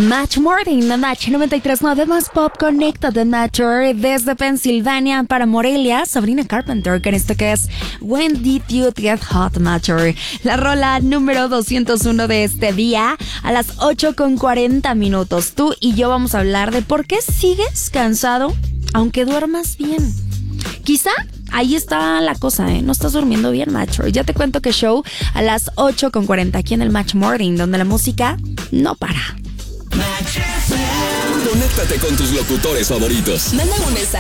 Match Morning, the Match 93.9 más pop. Conecta de Nature desde Pensilvania para Morelia, Sabrina Carpenter, con esto que es When Did You Get Hot, Nature. La rola número 201 de este día, a las 8:40. Tú y yo vamos a hablar de por qué sigues cansado aunque duermas bien. Quizá ahí está la cosa, no estás durmiendo bien, macho. Ya te cuento que show a las 8:40 aquí en el Match Morning, donde la música no para. Conéctate con tus locutores favoritos. Manda un mensaje